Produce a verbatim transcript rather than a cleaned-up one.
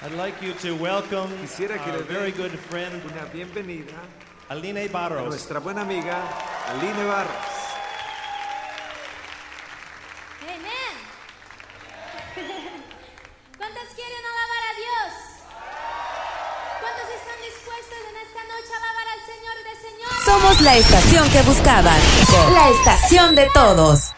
I'd like you to welcome Quisiera que our le very den good friend, una bienvenida Aline a Barros. nuestra buena amiga Aline Barros. Amén. ¿Cuántos quieren alabar a Dios? ¿Cuántos están dispuestos en esta noche a alabar al Señor de señores? Somos la estación que buscabas, la estación de todos.